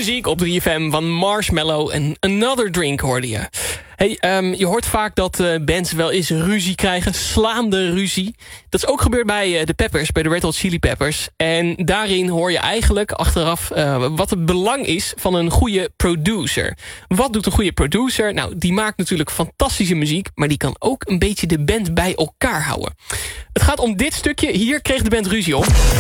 muziek op 3FM van Marshmello en Another Drink hoorde je. Hey, je hoort vaak dat bands wel eens ruzie krijgen, slaande ruzie. Dat is ook gebeurd bij de Peppers, bij de Red Hot Chili Peppers. En daarin hoor je eigenlijk achteraf wat het belang is van een goede producer. Wat doet een goede producer? Nou, die maakt natuurlijk fantastische muziek, maar die kan ook een beetje de band bij elkaar houden. Het gaat om dit stukje, hier kreeg de band ruzie om.